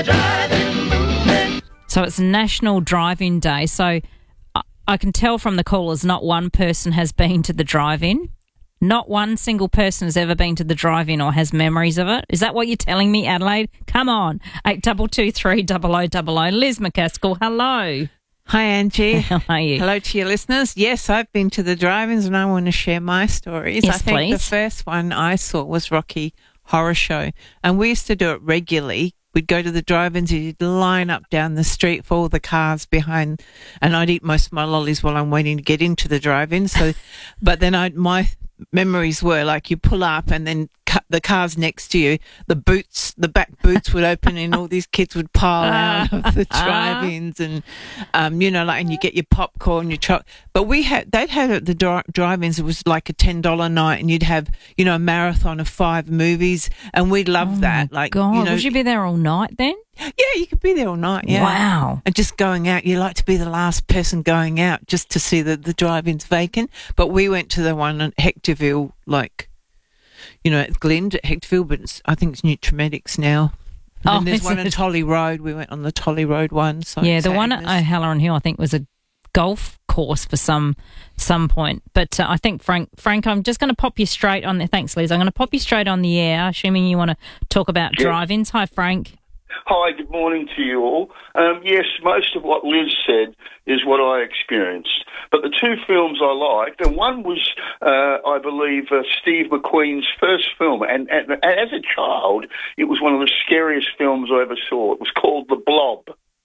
So it's National Drive-In Day. So I can tell from the callers not one person has been to the drive-in. Not one single person has ever been to the drive-in or has memories of it. Is that what you're telling me, Adelaide? Come on. 8223 0000. Liz McCaskill, hello. Hi, Angie. How are you? Hello to your listeners. Yes, I've been to the drive-ins and I want to share my stories. Yes, I think please. the first one I saw was Rocky Horror Show, and we used to do it regularly. We'd go to the drive-ins, you'd line up down the street for all the cars behind, and I'd eat most of my lollies while I'm waiting to get into the drive-in. So, but then my memories were like you pull up and then the cars next to you, the back boots would open and all these kids would pile out of the drive-ins and, and you get your popcorn, your chocolate. But they'd have at the drive-ins, it was like a $10 night and you'd have, a marathon of 5 movies and we'd love that. Like, God, would you be there all night then? Yeah, you could be there all night, yeah. Wow. And just going out, you like to be the last person going out just to see the drive-in's vacant. But we went to the one at Hectorville, at Glynde at Hectorville, but I think it's Nutramedics now. And then there's one at Tolly Road. We went on the Tolly Road one. So yeah, the one at O'Halloran Hill I think was a golf course for some point. But I think, Frank, I'm just going to pop you straight on there. Thanks, Liz. I'm going to pop you straight on the air, assuming you want to talk about drive-ins. Hi, Frank. Hi, good morning to you all. Yes, most of what Liz said is what I experienced. But the 2 films I liked, and one was, I believe, Steve McQueen's first film. And as a child, it was one of the scariest films I ever saw. It was called The Blob.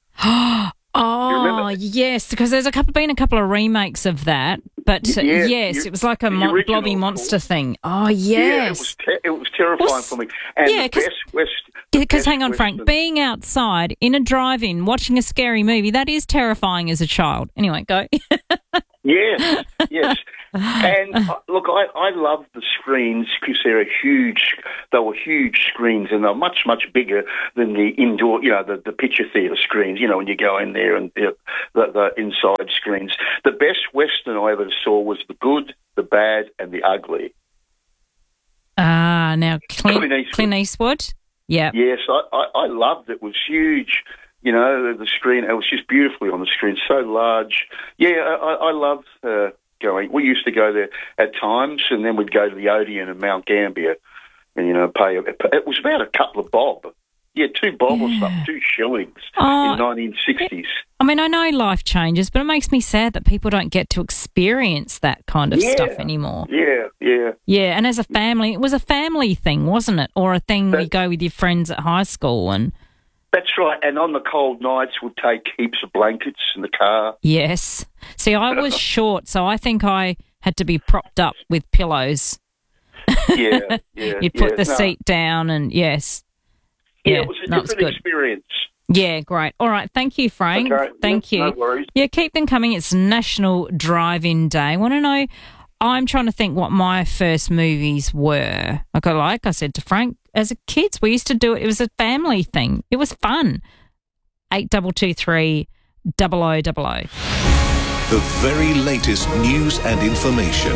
Oh, yes, because there's been a couple of remakes of that. But, yes, it was like a blobby monster thing. Oh, yes. Yeah, it was terrifying for me. And the best West... Because, hang on, Frank, being outside in a drive-in, watching a scary movie, that is terrifying as a child. Anyway, go. Yes. And, look, I love the screens because they were huge screens and they're much, much bigger than the indoor, the picture theatre screens, when you go in there and the inside screens. The best Western I ever saw was The Good, The Bad and The Ugly. Now Clint Eastwood? Yeah. Yes, I loved it. It was huge. The screen, it was just beautifully on the screen, so large. Yeah, I loved going. We used to go there at times, and then we'd go to the Odeon in Mount Gambier and, pay. It was about a couple of bob. Yeah, 2 bob or something, 2 shillings in 1960s. I mean, I know life changes, but it makes me sad that people don't get to experience that kind of stuff anymore. Yeah. Yeah, and as a family, it was a family thing, wasn't it? Or a thing you go with your friends at high school and... That's right, and on the cold nights we'd take heaps of blankets in the car. Yes. See, I was short, so I think I had to be propped up with pillows. Yeah. You'd put the seat down and, yes. Yeah, it was a different experience. Yeah, great. All right, thank you, Frank. Okay. Thank you. No worries. Yeah, keep them coming. It's National Drive-In Day. I want to know, I'm trying to think what my first movies were. Like I said to Frank, as a kids, we used to do it. It was a family thing. It was fun. 8223 0000. The very latest news and information.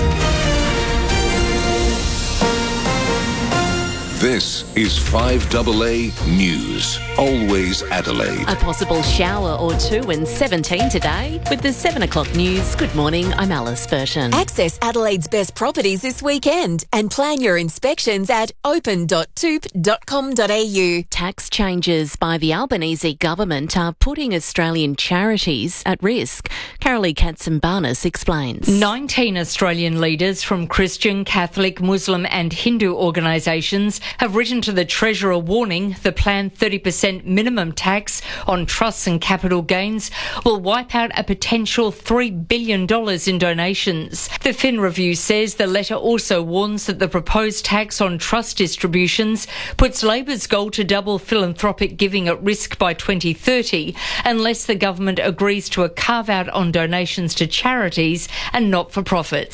This is 5AA News. Always Adelaide. A possible shower or 2 and 17 today. With the 7 o'clock news, good morning, I'm Alice Burton. Access Adelaide's best properties this weekend and plan your inspections at open.toop.com.au. Tax changes by the Albanese government are putting Australian charities at risk. Carolee Katsimbarnis explains. 19 Australian leaders from Christian, Catholic, Muslim and Hindu organisations have written to the Treasurer warning the planned 30% minimum tax on trusts and capital gains will wipe out a potential $3 billion in donations. The Fin Review says the letter also warns that the proposed tax on trust distributions puts Labor's goal to double philanthropic giving at risk by 2030 unless the government agrees to a carve-out on donations to charities and not-for-profits.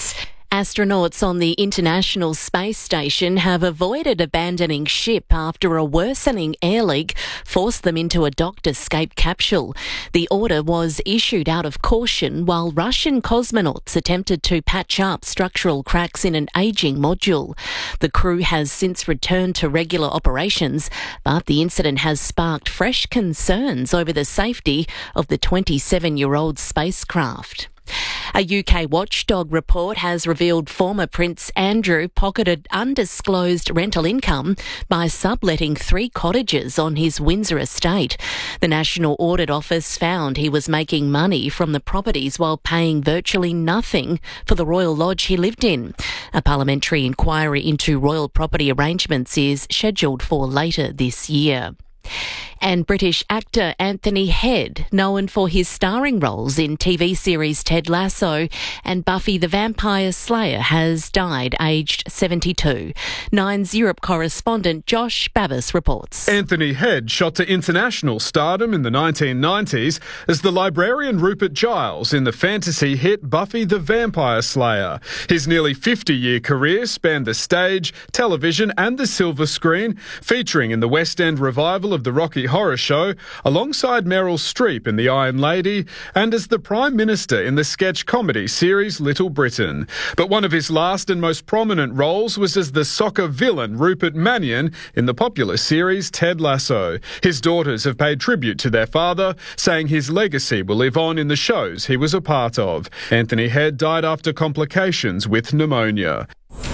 Astronauts on the International Space Station have avoided abandoning ship after a worsening air leak forced them into a docked escape capsule. The order was issued out of caution while Russian cosmonauts attempted to patch up structural cracks in an ageing module. The crew has since returned to regular operations, but the incident has sparked fresh concerns over the safety of the 27-year-old spacecraft. A UK watchdog report has revealed former Prince Andrew pocketed undisclosed rental income by subletting 3 cottages on his Windsor estate. The National Audit Office found he was making money from the properties while paying virtually nothing for the Royal Lodge he lived in. A parliamentary inquiry into royal property arrangements is scheduled for later this year. And British actor Anthony Head, known for his starring roles in TV series Ted Lasso and Buffy the Vampire Slayer, has died aged 72. Nine's Europe correspondent Josh Babbis reports. Anthony Head shot to international stardom in the 1990s as the librarian Rupert Giles in the fantasy hit Buffy the Vampire Slayer. His nearly 50-year career spanned the stage, television and the silver screen, featuring in the West End revival of the Rocky Horror Show, alongside Meryl Streep in The Iron Lady, and as the Prime Minister in the sketch comedy series Little Britain. But one of his last and most prominent roles was as the soccer villain Rupert Mannion in the popular series Ted Lasso. His daughters have paid tribute to their father, saying his legacy will live on in the shows he was a part of. Anthony Head died after complications with pneumonia.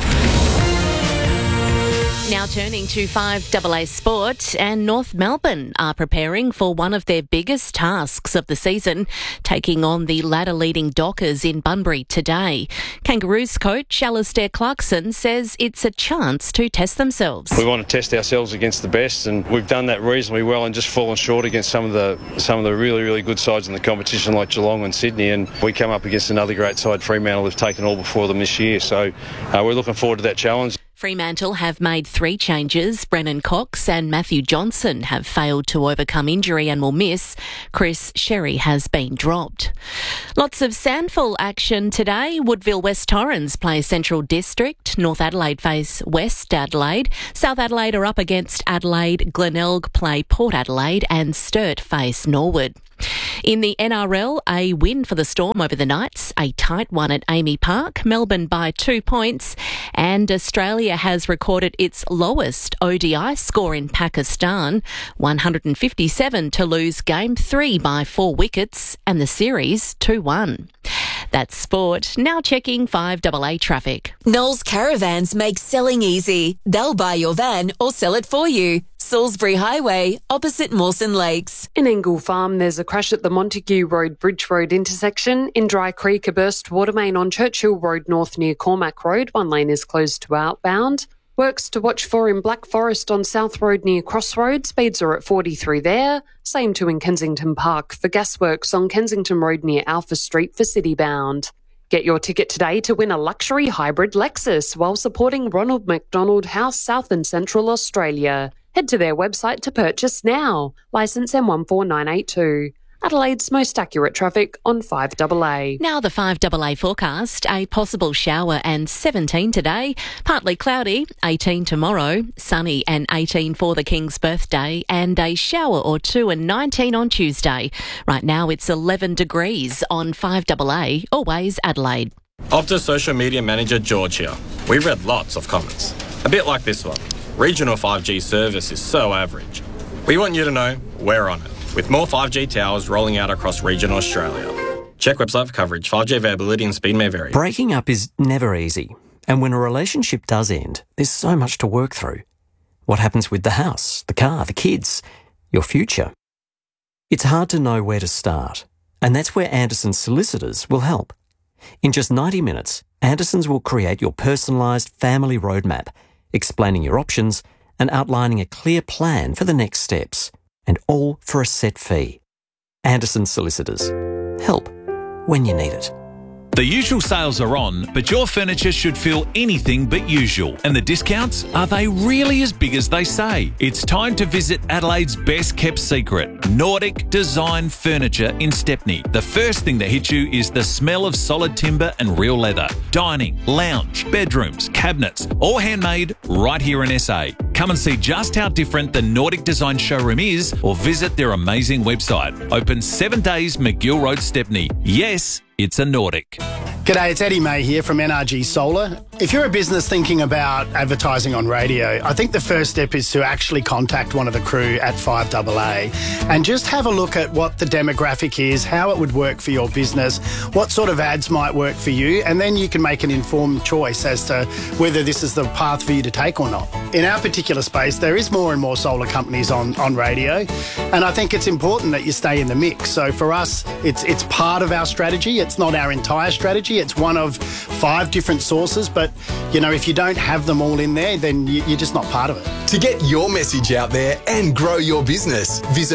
Now turning to 5AA Sport, and North Melbourne are preparing for one of their biggest tasks of the season, taking on the ladder-leading Dockers in Bunbury today. Kangaroos coach Alistair Clarkson says it's a chance to test themselves. We want to test ourselves against the best, and we've done that reasonably well and just fallen short against some of the really, really good sides in the competition like Geelong and Sydney, and we come up against another great side, Fremantle, who've taken all before them this year. So we're looking forward to that challenge. Fremantle have made 3 changes. Brennan Cox and Matthew Johnson have failed to overcome injury and will miss. Chris Sherry has been dropped. Lots of SANFL action today. Woodville West Torrens play Central District. North Adelaide face West Adelaide. South Adelaide are up against Adelaide. Glenelg play Port Adelaide and Sturt face Norwood. In the NRL, a win for the Storm over the Knights, a tight one at Amy Park, Melbourne by 2 points, and Australia has recorded its lowest ODI score in Pakistan, 157 to lose Game 3 by 4 wickets and the series 2-1. That's sport. Now checking 5AA traffic. Knowles Caravans make selling easy. They'll buy your van or sell it for you. Salisbury Highway, opposite Mawson Lakes. In Ingle Farm, there's a crash at the Montague Road Bridge Road intersection. In Dry Creek, a burst water main on Churchill Road North near Cormac Road. One lane is closed to outbound. Works to watch for in Black Forest on South Road near Crossroads. Speeds are at 43 there. Same too in Kensington Park for gasworks on Kensington Road near Alpha Street for Citybound. Get your ticket today to win a luxury hybrid Lexus while supporting Ronald McDonald House South and Central Australia. Head to their website to purchase now. Licence M14982. Adelaide's most accurate traffic on 5AA. Now the 5AA forecast. A possible shower and 17 today. Partly cloudy, 18 tomorrow. Sunny and 18 for the King's birthday. And a shower or 2 and 19 on Tuesday. Right now it's 11 degrees on 5AA. Always Adelaide. Optus social media manager George here. We read lots of comments. A bit like this one. Regional 5G service is so average. We want you to know we're on it, with more 5G towers rolling out across regional Australia. Check website for coverage. 5G availability and speed may vary. Breaking up is never easy. And when a relationship does end, there's so much to work through. What happens with the house, the car, the kids, your future? It's hard to know where to start. And that's where Anderson's solicitors will help. In just 90 minutes, Anderson's will create your personalised family roadmap, explaining your options and outlining a clear plan for the next steps, and all for a set fee. Anderson Solicitors. Help when you need it. The usual sales are on, but your furniture should feel anything but usual. And the discounts, are they really as big as they say? It's time to visit Adelaide's best kept secret, Nordic Design Furniture in Stepney. The first thing that hits you is the smell of solid timber and real leather. Dining, lounge, bedrooms, cabinets, all handmade right here in SA. Come and see just how different the Nordic Design showroom is, or visit their amazing website. Open 7 days, McGill Road, Stepney. Yes, it's a Nordic. G'day, it's Eddie May here from NRG Solar. If you're a business thinking about advertising on radio, I think the first step is to actually contact one of the crew at 5AA and just have a look at what the demographic is, how it would work for your business, what sort of ads might work for you, and then you can make an informed choice as to whether this is the path for you to take or not. In our particular space, there is more and more solar companies on radio, and I think it's important that you stay in the mix. So for us, it's part of our strategy. It's not our entire strategy. It's one of 5 different sources, but you know, if you don't have them all in there, then you're just not part of it. To get your message out there and grow your business, visit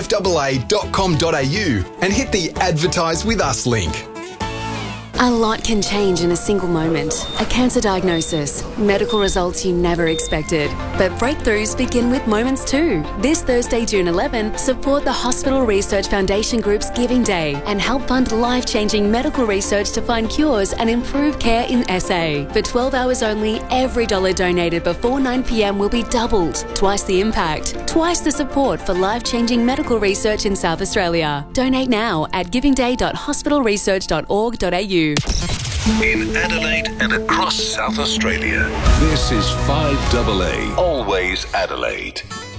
5AA.com.au and hit the Advertise With Us link. A lot can change in a single moment. A cancer diagnosis, medical results you never expected. But breakthroughs begin with moments too. This Thursday, June 11, support the Hospital Research Foundation Group's Giving Day and help fund life-changing medical research to find cures and improve care in SA. For 12 hours only, every dollar donated before 9 p.m. will be doubled. Twice the impact, twice the support for life-changing medical research in South Australia. Donate now at givingday.hospitalresearch.org.au. In Adelaide and across South Australia, this is 5AA, always Adelaide.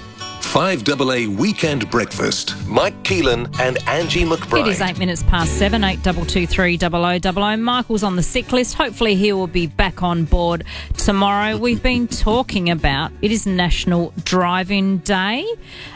5AA Weekend Breakfast. Mike Keelan and Angie McBride. It is 8 minutes past 7, 8223 0000. Michael's on the sick list. Hopefully he will be back on board tomorrow. We've been talking about, it is National Driving Day.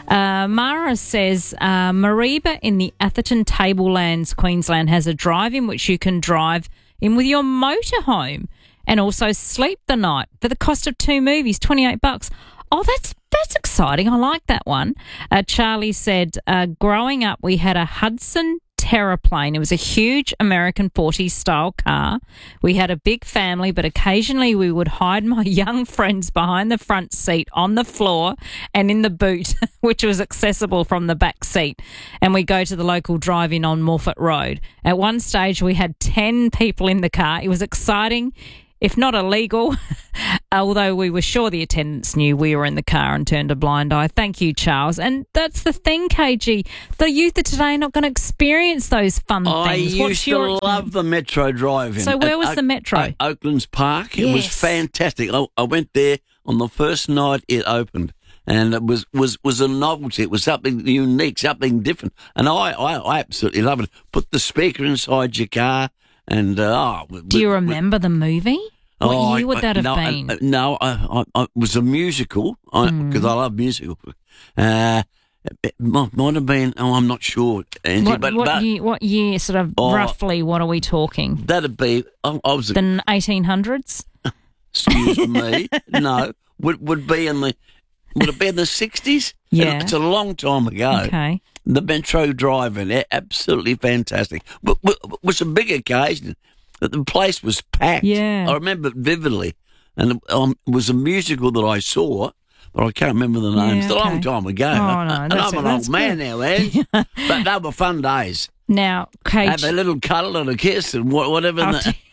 Mara says, Mariba in the Atherton Tablelands, Queensland, has a drive-in which you can drive in with your motorhome and also sleep the night for the cost of 2 movies, $28. Oh, that's exciting. I like that one. Charlie said, growing up, we had a Hudson Terraplane. It was a huge American 40s style car. We had a big family, but occasionally we would hide my young friends behind the front seat on the floor and in the boot, which was accessible from the back seat. And we go to the local drive-in on Morphett Road. At one stage, we had 10 people in the car. It was exciting, if not illegal, although we were sure the attendants knew we were in the car and turned a blind eye. Thank you, Charles. And that's the thing, KG. The youth of today are not going to experience those fun things. I used to love the Metro drive-in. So where was the Metro? Oaklands Park. It was fantastic. I went there on the first night it opened. And it was a novelty. It was something unique, something different. And I absolutely love it. Put the speaker inside your car. And do you remember the movie? What year would that have been? No, it was a musical because I love musicals. It might have been. I'm not sure. Angie, what year? Sort of roughly. What are we talking? That'd be. I was the 1800s. Excuse me. No, would be in the. Would it be in the 60s? Yeah, it's a long time ago. Okay. The Metro Drive-In, absolutely fantastic. But it was a big occasion. The place was packed. Yeah. I remember it vividly. And it was a musical that I saw, but I can't remember the name. It's a long time ago. Oh, no, and I'm an old man now, eh? But they were fun days. Now, Kate... Have a little cuddle and a kiss and whatever.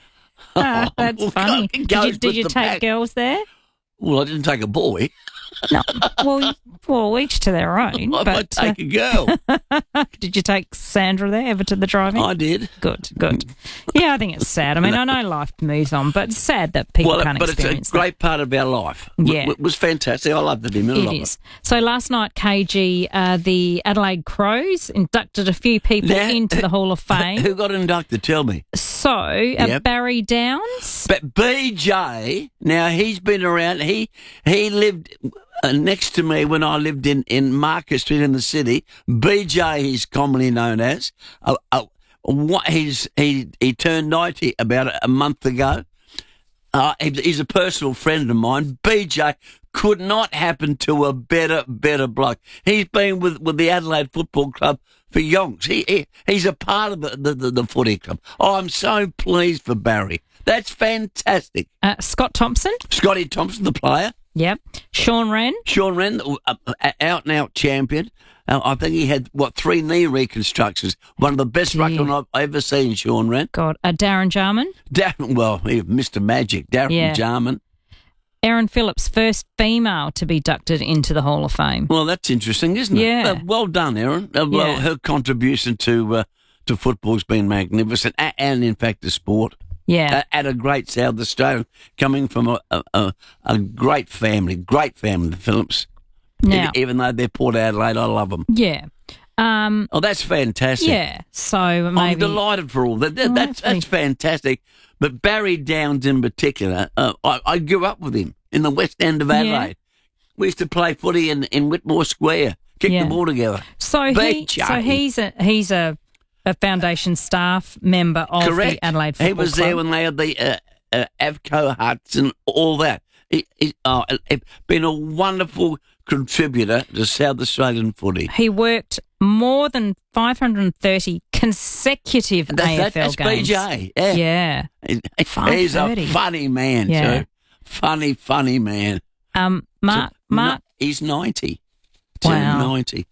That's funny. Did you take girls there? Well, I didn't take a boy. No, well, each to their own. I might take a girl. Did you take Sandra there ever to the drive-in? I did. Good. Yeah, I think it's sad. I mean, I know life moves on, but it's sad that people can't experience But it's a great part of our life. Yeah. It was fantastic. I loved it. It is. So last night, KG, the Adelaide Crows inducted a few people into the Hall of Fame. Who got inducted? Tell me. So, Barry Downs. But BJ, now he's been around. He lived... next to me when I lived in Market Street in the city. BJ, he's commonly known as. He turned 90 about a month ago. He's a personal friend of mine. BJ, could not happen to a better bloke. He's been with the Adelaide Football Club for yonks. He's a part of the footy club. Oh, I'm so pleased for Barry. That's fantastic. Scott Thompson. Scotty Thompson, the player. Yep. Sean Wren, out-and-out champion. I think he had, 3 knee reconstructions. One of the best ruckmen I've ever seen, Sean Wren. God. Darren Jarman. Mr. Magic, Darren Jarman. Erin Phillips, first female to be inducted into the Hall of Fame. Well, that's interesting, isn't it? Yeah. Well done, Erin. Her contribution to football's been magnificent, and in fact, the sport. Yeah. At a great South Australian, coming from a great family, the Phillips. Now, even though they're Port Adelaide, I love them. Yeah. That's fantastic. Yeah. So maybe I'm delighted for all that. That's fantastic. But Barry Downs in particular, I grew up with him in the West End of Adelaide. Yeah. We used to play footy in Whitmore Square, kick the ball together. So he's a foundation staff member of the Adelaide Football Club. He was there when they had the Avco huts and all that. He's been a wonderful contributor to South Australian footy. He worked more than 530 consecutive AFL that's games. BJ, yeah. He's a funny man, too. Funny man. Mark, he's 90. Wow. 90.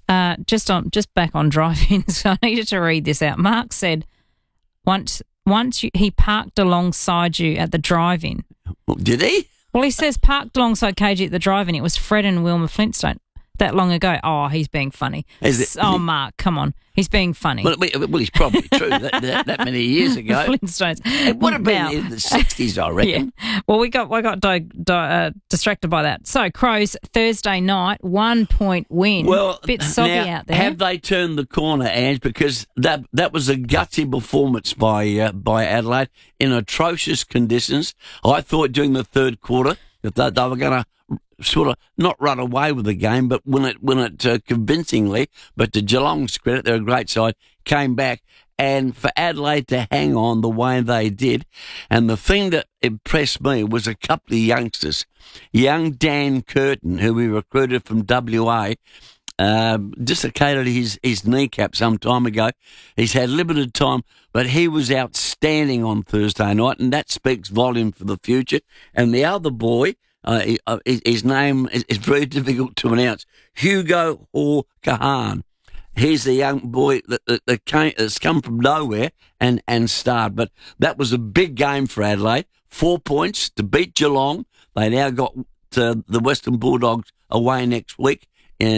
Just back on driving, so I needed to read this out. Mark said once he parked alongside you at the drive-in. Did he? Well, he says parked alongside KG at the drive-in. It was Fred and Wilma Flintstone that long ago. Oh, he's being funny. Mark, come on. He's being funny. Well, he's probably true. that many years ago. Flintstones. It would have been in the 60s, I reckon. Yeah. Well, we got distracted by that. So, Crows, Thursday night, 1-point win. Well, bit soggy out there. Have they turned the corner, Ange? Because that was a gutsy performance by Adelaide in atrocious conditions. I thought during the third quarter that they were going to sort of not run away with the game, but win it convincingly. But to Geelong's credit, they're a great side, came back. And for Adelaide to hang on the way they did, and the thing that impressed me was a couple of youngsters. Young Dan Curtin, who we recruited from WA, dislocated his kneecap some time ago. He's had limited time, but he was outstanding on Thursday night, and that speaks volume for the future. And the other boy, his name is very difficult to pronounce, Hugo Kahan. He's a young boy that's come from nowhere and starred. But that was a big game for Adelaide. 4 points to beat Geelong. They now got the Western Bulldogs away next week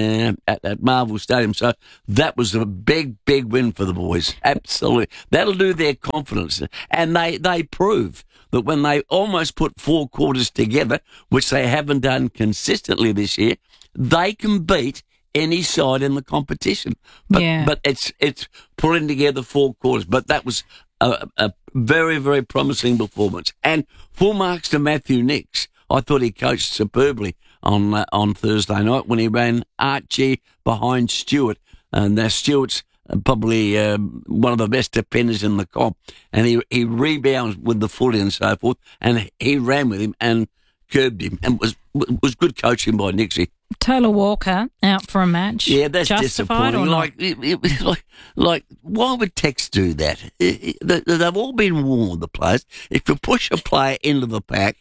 at Marvel Stadium. So that was a big win for the boys. Absolutely. That'll do their confidence. And they prove that when they almost put 4 quarters together, which they haven't done consistently this year, they can beat any side in the competition. But it's pulling together 4 quarters. But that was a very, very promising performance. And full marks to Matthew Nicks. I thought he coached superbly on Thursday night when he ran Archie behind Stewart. And now Stewart's probably one of the best defenders in the comp. And he rebounds with the footy and so forth. And he ran with him and curbed him. And was good coaching by Nixie. Taylor Walker out for a match. Yeah, that's justified disappointing. Like, why would Tex do that? They've all been warned, the players. If you push a player into the back,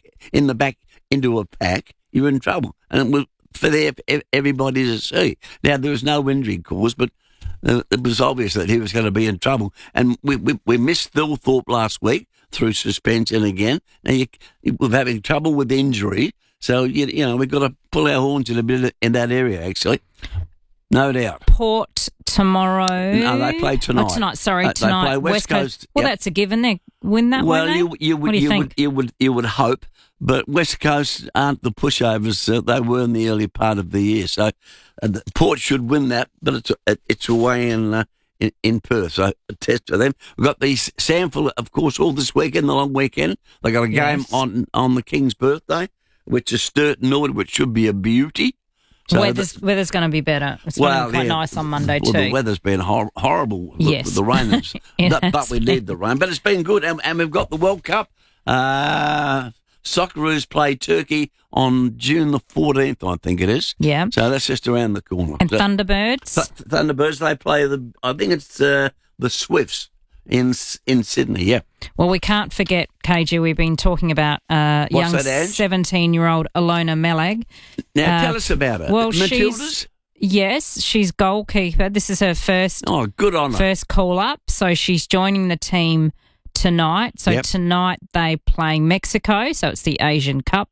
into a pack, you're in trouble. And it was for everybody to see. Now, there was no injury cause, but it was obvious that he was going to be in trouble. And we missed Thilthorpe last week through suspension again. Now, we're having trouble with injury. So, you know, we've got to pull our horns in a bit in that area, actually. No doubt. Port tomorrow. No, they play tonight. Tonight. They play West Coast. Well, that's a given. They win that one. Well, you would hope, but West Coast aren't the pushovers they were in the early part of the year. So Port should win that, but it's away in Perth. So a test for them. We've got the Samford, of course, all this weekend, the long weekend. They got a game on the King's birthday, which is Sturton Norwood, which should be a beauty. So weather's going to be better. It's going to be quite nice on Monday too. The weather's been horrible with the rain. But we need the rain. But it's been good. And we've got the World Cup. Socceroos play Turkey on June the 14th, I think it is. Yeah. So that's just around the corner. And Thunderbirds? Thunderbirds, they play I think it's the Swifts in Sydney, yeah. Well, we can't forget, KG, we've been talking about young 17-year-old Alona Melag. Now, tell us about her. Well, Matildas? She's goalkeeper. This is her first good on her. First call-up, so she's joining the team tonight. So tonight they play Mexico, so it's the Asian Cup.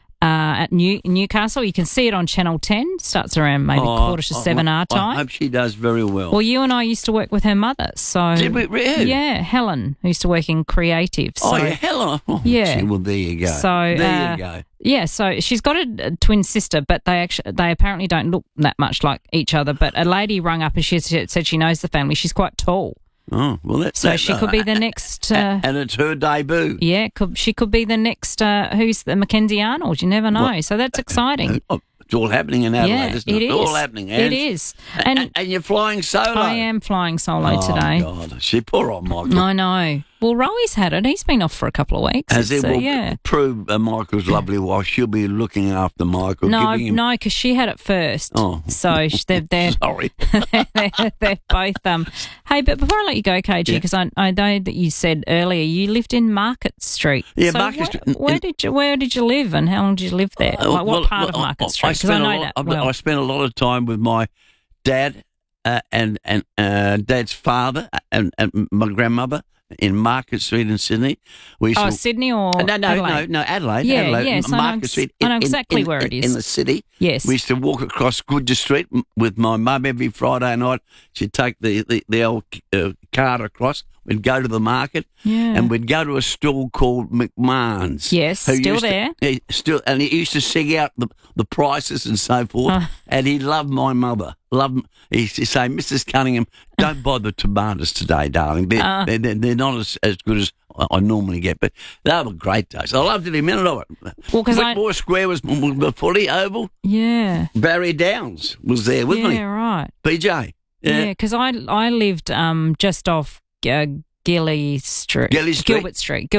At Newcastle. You can see it on Channel 10. Starts around maybe 7:15 our time. I hope she does very well. Well, you and I used to work with her mother. So did we really? Yeah, Helen, who used to work in creative. So, Helen. Oh, yeah. Well, there you go. So there you go. Yeah, so she's got a twin sister, but they apparently don't look that much like each other. But a lady rung up and she said she knows the family. She's quite tall. Oh, well, she could be the next... and it's her debut. Yeah, she could be the next... who's the Mackenzie Arnold? You never know. Well, so that's exciting. It's all happening in Adelaide, isn't it? It is. All happening. It is. And you're flying solo? I am flying solo today. Oh, God. Poor old Michael. I know. Well, Rowi's had it. He's been off for a couple of weeks. Has he? Well, prove Michael's lovely wife. She'll be looking after Michael. No, because she had it first. Oh. So they're sorry. they're both... Hey, but before I let you go, KG, because I know that you said earlier you lived in Market Street. Yeah, so Market Street. Where did you live and how long did you live there? What part of Market Street? Because I know that well. I spent a lot of time with my dad and Dad's father and my grandmother in Market Street in Sydney. Sydney or Adelaide? No, Adelaide. Yeah, Adelaide. yes, Market Street. I know exactly where it is. In the city. Yes. We used to walk across Goodger Street with my mum every Friday night. She'd take the old cart across. We'd go to the market and we'd go to a stall called McMahon's. Yes, still there. And he used to sing out the prices and so forth. And he loved my mother. He used to say, Mrs. Cunningham, don't buy the tomatoes today, darling. They're not as good as I normally get, but they were great days. I loved every minute of it. Well, Whitmore Square was the footy oval. Yeah. Barry Downs was there with me. Yeah, right. PJ. Yeah, because I lived just off Gilbert Street. Oh, Gilbert Street.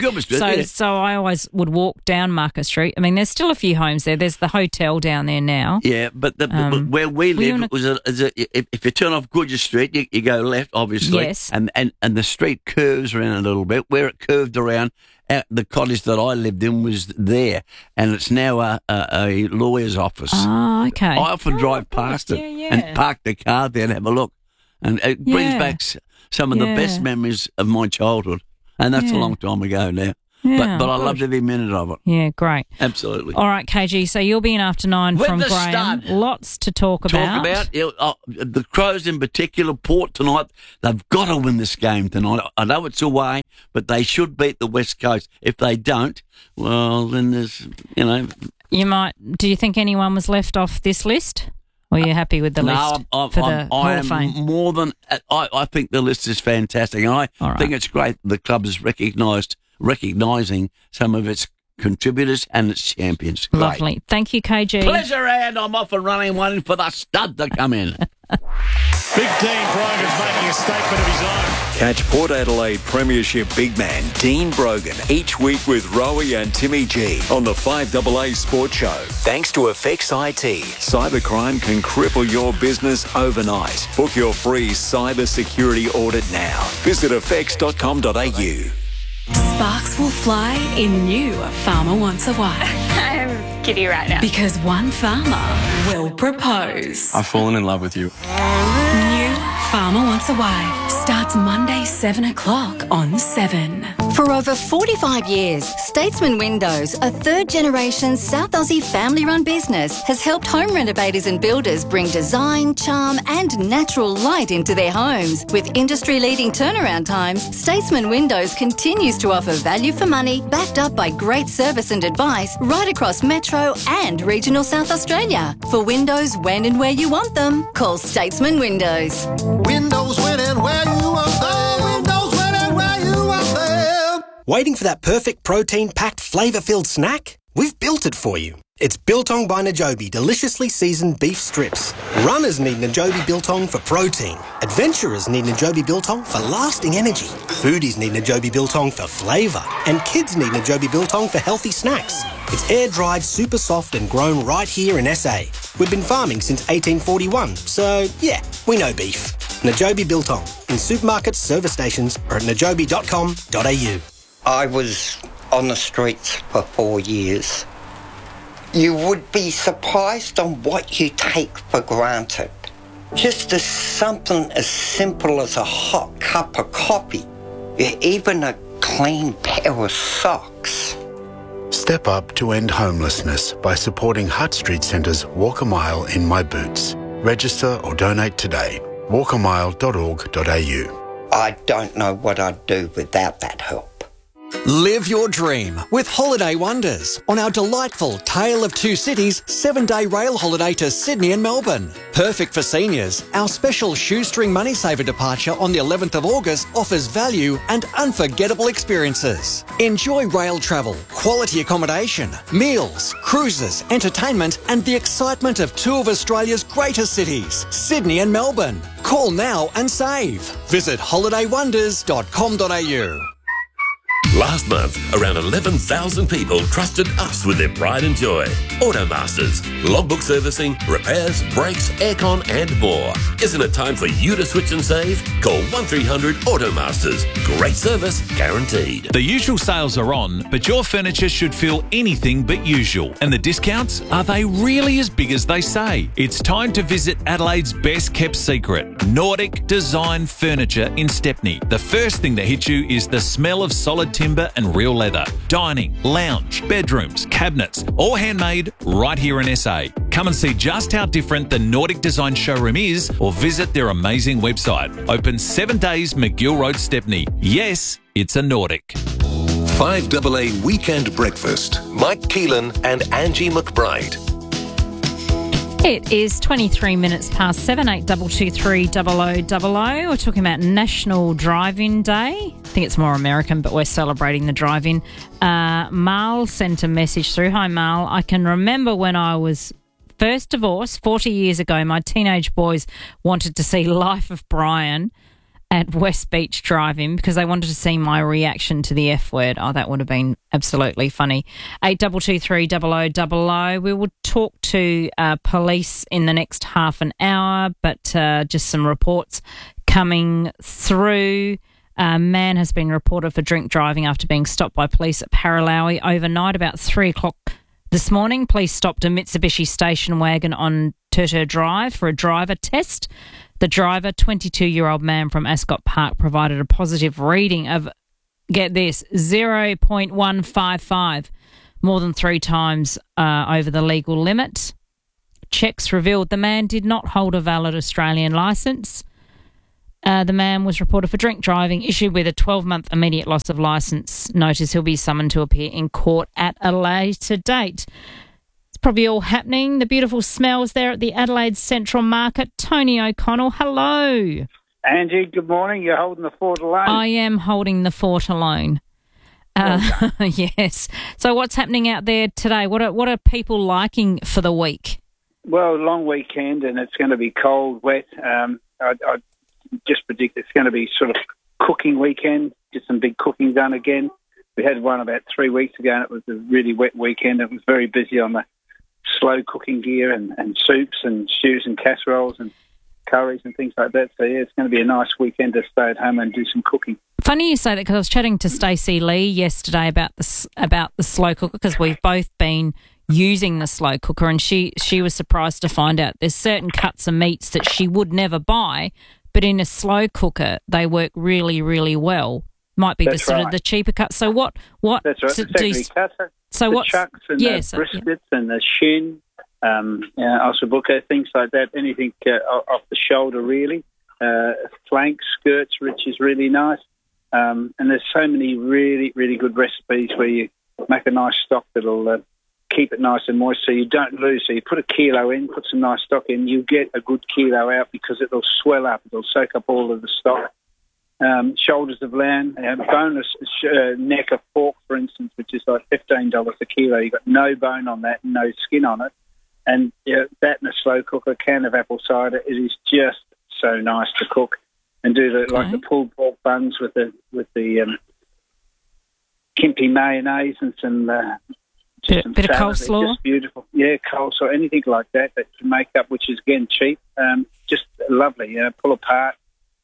So I always would walk down Market Street. I mean, there's still a few homes there. There's the hotel down there now. Yeah, but where we lived if you turn off Goodger Street, you go left, obviously. Yes. And the street curves around a little bit. Where it curved around, the cottage that I lived in was there, and it's now a lawyer's office. Oh, okay. I often drive past it and park the car there and have a look. And it brings back some of the best memories of my childhood. And that's a long time ago now. Yeah, but I loved every minute of it. Yeah, great. Absolutely. All right, KG, so you'll be in after 9 from Graham. Lots to talk about. The Crows in particular, Port tonight, they've got to win this game tonight. I know it's away, but they should beat the West Coast. If they don't, well, then there's, You might... Do you think anyone was left off this list? Or are you happy with the list for the Hall of Fame? More than... I think the list is fantastic. And I think it's great the club is recognising some of its contributors and its champions. Great. Lovely. Thank you, KG. Pleasure, and I'm off and running one for the stud to come in. Big Dean Brogan's making a statement of his own. Catch Port Adelaide Premiership big man Dean Brogan each week with Rowie and Timmy G on the 5AA Sports Show. Thanks to Effects IT. Cybercrime can cripple your business overnight. Book your free cyber security audit now. Visit effects.com.au. Sparks will fly in new Farmer Wants a Wife. I'm giddy right now. Because one farmer will propose. I've fallen in love with you. New Farmer Wants a Wife starts Monday 7 o'clock on 7. For over 45 years, Statesman Windows, a third-generation South Aussie family-run business, has helped home renovators and builders bring design, charm and natural light into their homes. With industry-leading turnaround times, Statesman Windows continues to offer value for money, backed up by great service and advice right across Metro and regional South Australia. For windows when and where you want them, call Statesman Windows. Windows when and where you want them. Windows when and where you want them. Waiting for that perfect protein-packed, flavour-filled snack? We've built it for you. It's Biltong by Najobi deliciously seasoned beef strips. Runners need Najobi Biltong for protein. Adventurers need Najobi Biltong for lasting energy. Foodies need Najobi Biltong for flavour. And kids need Najobi Biltong for healthy snacks. It's air-dried, super soft and grown right here in SA. We've been farming since 1841, so yeah, we know beef. Najobi Biltong in supermarkets, service stations or at najobi.com.au. I was on the streets for 4 years. You would be surprised on what you take for granted. Just as something as simple as a hot cup of coffee, even a clean pair of socks. Step up to end homelessness by supporting Hutt Street Centre's Walk a Mile in My Boots. Register or donate today. walkamile.org.au. I don't know what I'd do without that help. Live your dream with Holiday Wonders on our delightful Tale of Two Cities 7-day rail holiday to Sydney and Melbourne. Perfect for seniors, our special shoestring money saver departure on the 11th of August offers value and unforgettable experiences. Enjoy rail travel, quality accommodation, meals, cruises, entertainment and the excitement of two of Australia's greatest cities, Sydney and Melbourne. Call now and save. Visit holidaywonders.com.au. Last month, around 11,000 people trusted us with their pride and joy. Automasters, logbook servicing, repairs, brakes, aircon and more. Isn't it time for you to switch and save? Call 1300 Automasters. Great service guaranteed. The usual sales are on, but your furniture should feel anything but usual. And the discounts, are they really as big as they say? It's time to visit Adelaide's best kept secret, Nordic Design Furniture in Stepney. The first thing that hits you is the smell of solid timber and real leather. Dining, lounge, bedrooms, cabinets, all handmade right here in SA. Come and see just how different the Nordic Design showroom is or visit their amazing website. Open 7 days, McGill Road, Stepney. Yes, it's a Nordic. 5AA Weekend Breakfast. Mike Keelan and Angie McBride. It is 23 minutes past 7, 8223 0000. We're talking about National Drive-In Day. I think it's more American, but we're celebrating the drive-in. Mal sent a message through. Hi, Mal. I can remember when I was first divorced 40 years ago, my teenage boys wanted to see Life of Brian at West Beach Drive-In because they wanted to see my reaction to the F word. Oh, that would have been absolutely funny. 8223 0000. We will talk to police in the next half an hour, but just some reports coming through. A man has been reported for drink driving after being stopped by police at Paralowie overnight about 3 o'clock this morning. Police stopped a Mitsubishi station wagon on Turtur Drive for a driver test. The driver, 22-year-old man from Ascot Park, provided a positive reading of, get this, 0.155, more than 3 times over the legal limit. Checks revealed the man did not hold a valid Australian licence. The man was reported for drink driving, issued with a 12-month immediate loss of licence notice. He'll be summoned to appear in court at a later date. Probably all happening. The beautiful smells there at the Adelaide Central Market. Tony O'Connell, hello. Angie, good morning. You're holding the fort alone. I am holding the fort alone. Yes. So what's happening out there today? What are people liking for the week? Well, long weekend and it's going to be cold, wet. I just predict it's going to be sort of cooking weekend. Get some big cooking done again. We had one about 3 weeks ago and it was a really wet weekend. It was very busy on the slow cooking gear and soups and stews and casseroles and curries and things like that. So, yeah, it's going to be a nice weekend to stay at home and do some cooking. Funny you say that because I was chatting to Stacey Lee yesterday about the slow cooker because we've both been using the slow cooker and she was surprised to find out there's certain cuts of meats that she would never buy, but in a slow cooker they work really, really well. Might be That's the sort right. of the cheaper cut. So what? That's right. The chucks and the briskets and the shin, ossobuco, things like that. Anything off the shoulder, really. Flank skirts, which is really nice. And there's so many really, really good recipes where you make a nice stock that'll keep it nice and moist so you don't lose. So you put a kilo in, put some nice stock in, you get a good kilo out because it'll swell up. It'll soak up all of the stock. shoulders of lamb, boneless neck of pork, for instance, which is like $15 a kilo. You've got no bone on that, and no skin on it. And that in a slow cooker, a can of apple cider, it is just so nice to cook. And do the pulled pork buns with the Kimpy mayonnaise and some bit of coleslaw. Just beautiful. Yeah, coleslaw, anything like that you can make up, which is, again, cheap. Just lovely. Pull apart.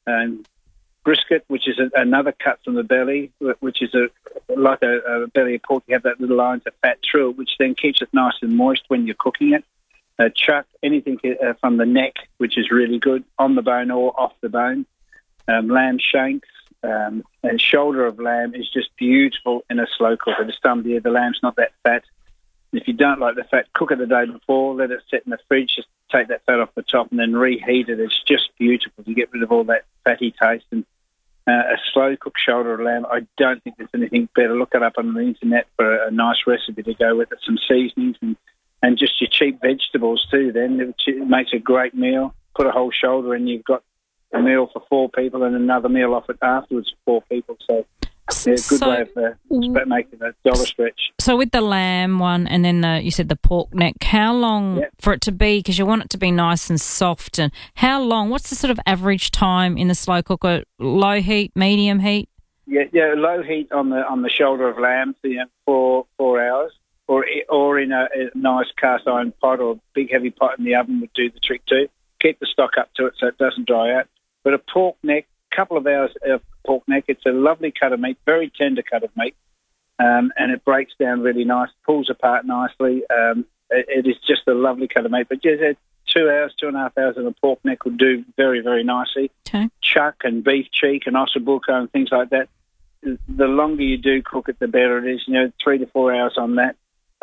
Brisket, which is another cut from the belly, which is like a belly of pork. You have that little lines of fat through it, which then keeps it nice and moist when you're cooking it. Chuck, anything from the neck, which is really good, on the bone or off the bone. Lamb shanks and shoulder of lamb is just beautiful in a slow cooker. This time of year, the lamb's not that fat. And if you don't like the fat, cook it the day before, let it sit in the fridge, just take that fat off the top and then reheat it. It's just beautiful to get rid of all that fatty taste. And a slow-cooked shoulder of lamb, I don't think there's anything better. Look it up on the internet for a nice recipe to go with it, some seasonings and just your cheap vegetables too then. It makes a great meal. Put a whole shoulder in, you've got a meal for 4 people and another meal off it afterwards for 4 people. So it's a good way of making a dollar stretch. So with the lamb one and then you said the pork neck, how long for it to be, because you want it to be nice and soft, and how long, what's the sort of average time in the slow cooker? Low heat, medium heat? Yeah, low heat on the shoulder of lamb for 4 hours, or in a nice cast iron pot or big heavy pot in the oven would do the trick too. Keep the stock up to it so it doesn't dry out. But a pork neck, couple of hours of pork neck, it's a lovely cut of meat, very tender cut of meat, and it breaks down really nice, pulls apart nicely. It is just a lovely cut of meat. But 2 hours, 2.5 hours of a pork neck would do very, very nicely. Okay. Chuck and beef cheek and ossobuco and things like that, the longer you do cook it, the better it is. 3 to 4 hours on that.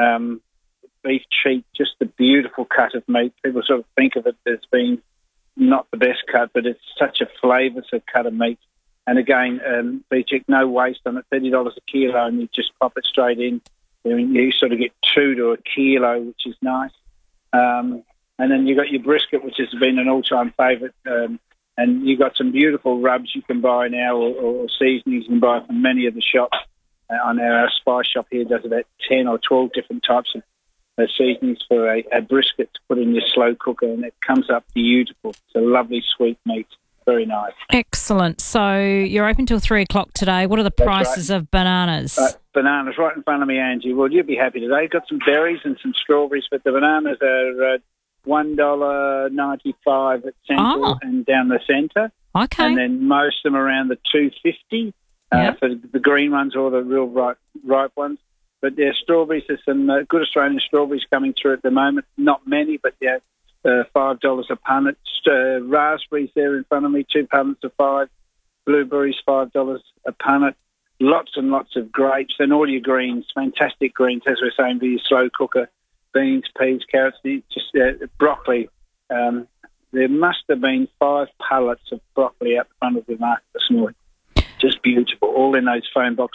Beef cheek, just a beautiful cut of meat. People sort of think of it as being not the best cut, but it's such a flavoursome cut of meat. And again, beef cheek, no waste on it, $30 a kilo, and you just pop it straight in. You sort of get 2 to a kilo, which is nice. And then you got your brisket, which has been an all-time favourite. And you got some beautiful rubs you can buy now, or seasonings you can buy from many of the shops. On our spice shop here does about 10 or 12 different types of seasonings for a brisket to put in your slow cooker, and it comes up beautiful. It's a lovely sweet meat. Very nice. Excellent. So you're open till 3 o'clock today. What are the prices of bananas? Bananas right in front of me, Angie. Well, you'll be happy today. Got some berries and some strawberries, but the bananas are $1.95 at Central and down the centre. Okay. And then most of them around the $2.50 for the green ones or the real ripe ones. But strawberries, there's some good Australian strawberries coming through at the moment. Not many, but $5 a punnet. Raspberries there in front of me, 2 punnets of $5. Blueberries, $5 a punnet. Lots and lots of grapes and all your greens, fantastic greens, as we're saying, for your slow cooker. Beans, peas, carrots, just broccoli. There must have been 5 pallets of broccoli out the front of the market this morning. Just beautiful, all in those foam boxes.